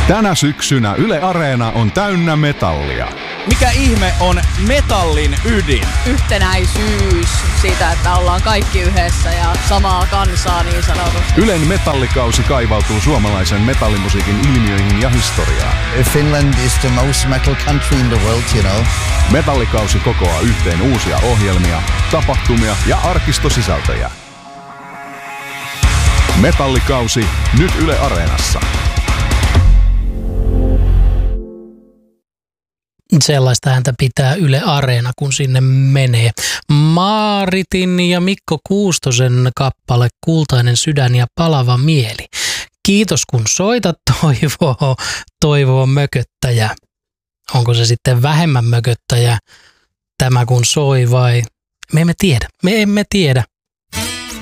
Tänä syksynä Yle Areena on täynnä metallia. Mikä ihme on metallin ydin? Yhtenäisyys siitä, että ollaan kaikki yhdessä ja samaa kansaa niin sanotusti. Ylen metallikausi kaivautuu suomalaisen metallimusiikin ilmiöihin ja historiaan. Finland is the most metal country in the world, you know. Metallikausi kokoaa yhteen uusia ohjelmia, tapahtumia ja arkistosisältöjä. Metallikausi nyt Yle Areenassa. Sellaista häntä pitää Yle Areena, kun sinne menee. Maaritin ja Mikko Kuustosen kappale Kultainen sydän ja palava mieli. Kiitos kun soitat, Toivo mököttäjä. Onko se sitten vähemmän mököttäjä tämä kun soi vai? Me emme tiedä.